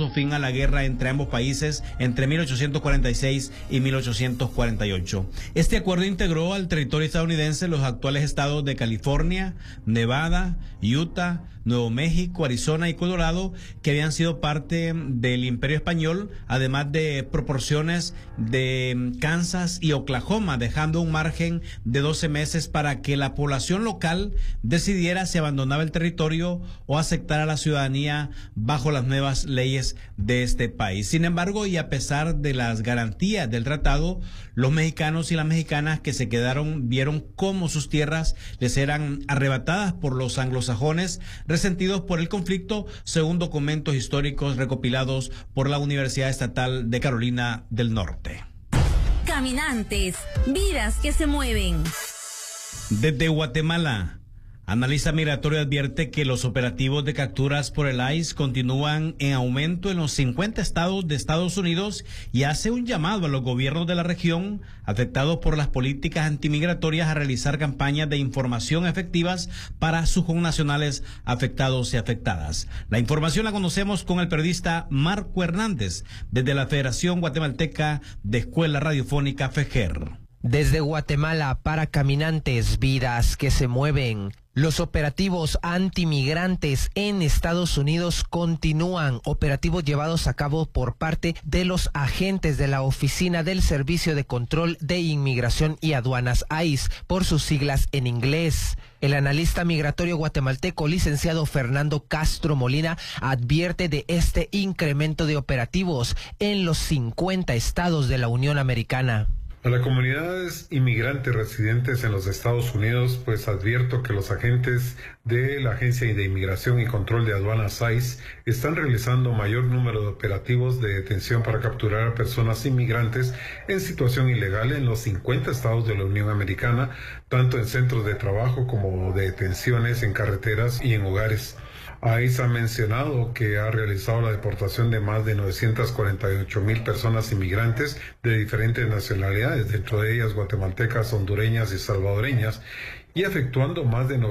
puso fin a la guerra entre ambos países entre 1846 y 1848. Este acuerdo integró al territorio estadounidense los actuales estados de California, Nevada, Utah, Nuevo México, Arizona y Colorado, que habían sido parte del Imperio Español, además de proporciones de Kansas y Oklahoma, dejando un margen de 12 meses para que la población local decidiera si abandonaba el territorio o aceptara la ciudadanía bajo las nuevas leyes de este país. Sin embargo, y a pesar de las garantías del tratado, los mexicanos y las mexicanas que se quedaron vieron cómo sus tierras les eran arrebatadas por los anglosajones, resentidos por el conflicto, según documentos históricos recopilados por la Universidad Estatal de Carolina del Norte. Caminantes, vidas que se mueven. Desde Guatemala, Analista Migratorio advierte que los operativos de capturas por el ICE continúan en aumento en los 50 estados de Estados Unidos y hace un llamado a los gobiernos de la región afectados por las políticas antimigratorias a realizar campañas de información efectivas para sus connacionales afectados y afectadas. La información la conocemos con el periodista Marco Hernández desde la Federación Guatemalteca de Escuela Radiofónica FEGER. Desde Guatemala para Caminantes, vidas que se mueven. Los operativos antimigrantes en Estados Unidos continúan, operativos llevados a cabo por parte de los agentes de la Oficina del Servicio de Control de Inmigración y Aduanas ICE, por sus siglas en inglés. El analista migratorio guatemalteco, licenciado Fernando Castro Molina, advierte de este incremento de operativos en los 50 estados de la Unión Americana. A las comunidades inmigrantes residentes en los Estados Unidos, pues advierto que los agentes de la Agencia de Inmigración y Control de Aduanas ICE están realizando mayor número de operativos de detención para capturar a personas inmigrantes en situación ilegal en los 50 estados de la Unión Americana, tanto en centros de trabajo como de detenciones en carreteras y en hogares. ICE ha mencionado que ha realizado la deportación de más de 948,000 personas inmigrantes de diferentes nacionalidades, dentro de ellas guatemaltecas, hondureñas y salvadoreñas, y efectuando más de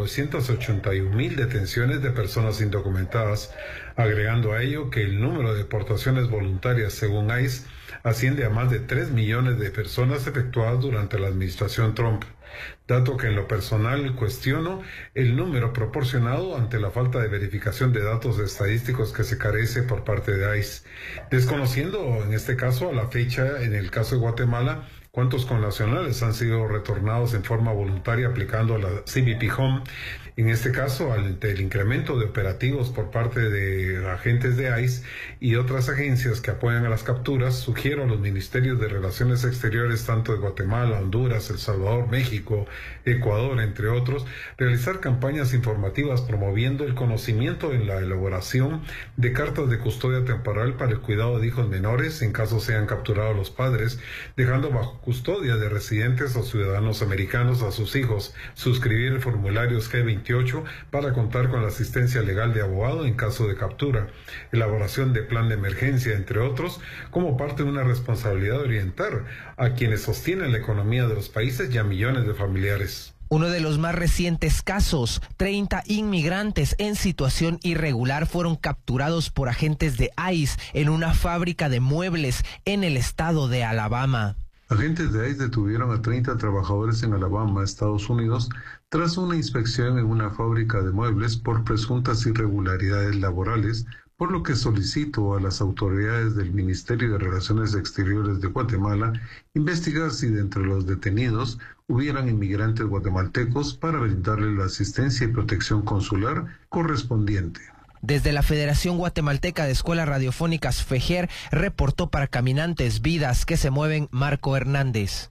981,000 detenciones de personas indocumentadas, agregando a ello que el número de deportaciones voluntarias, según ICE, asciende a más de 3 millones de personas efectuadas durante la administración Trump, dato que en lo personal cuestiono el número proporcionado ante la falta de verificación de datos estadísticos que se carece por parte de ICE, desconociendo en este caso a la fecha, en el caso de Guatemala, cuántos connacionales han sido retornados en forma voluntaria aplicando la CBP Home. En este caso, ante el incremento de operativos por parte de agentes de ICE y otras agencias que apoyan a las capturas, sugiero a los ministerios de Relaciones Exteriores tanto de Guatemala, Honduras, El Salvador, México, Ecuador, entre otros, realizar campañas informativas promoviendo el conocimiento en la elaboración de cartas de custodia temporal para el cuidado de hijos menores en caso sean capturados los padres, dejando bajo custodia de residentes o ciudadanos americanos a sus hijos, suscribir formularios G28 para contar con la asistencia legal de abogado en caso de captura, elaboración de plan de emergencia, entre otros, como parte de una responsabilidad de orientar a quienes sostienen la economía de los países y a millones de familiares. Uno de los más recientes casos, 30 inmigrantes en situación irregular fueron capturados por agentes de ICE en una fábrica de muebles en el estado de Alabama. Agentes de ICE detuvieron a 30 trabajadores en Alabama, Estados Unidos, tras una inspección en una fábrica de muebles por presuntas irregularidades laborales, por lo que solicito a las autoridades del Ministerio de Relaciones Exteriores de Guatemala investigar si de entre los detenidos hubieran inmigrantes guatemaltecos para brindarles la asistencia y protección consular correspondiente. Desde la Federación Guatemalteca de Escuelas Radiofónicas FEGER, reportó para Caminantes, vidas que se mueven, Marco Hernández.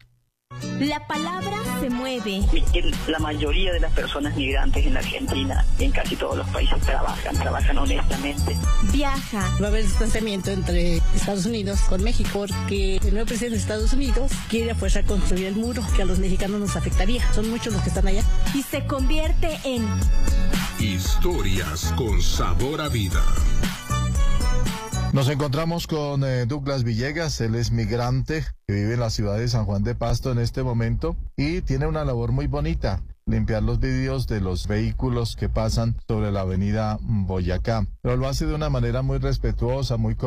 La palabra se mueve. La mayoría de las personas migrantes en la Argentina y en casi todos los países trabajan honestamente. Viaja. Va a haber distanciamiento entre Estados Unidos con México porque el nuevo presidente de Estados Unidos quiere a fuerza construir el muro que a los mexicanos nos afectaría. Son muchos los que están allá. Y se convierte en historias con sabor a vida. Nos encontramos con Douglas Villegas, él es migrante que vive en la ciudad de San Juan de Pasto en este momento y tiene una labor muy bonita, limpiar los vidrios de los vehículos que pasan sobre la avenida Boyacá, pero lo hace de una manera muy respetuosa, muy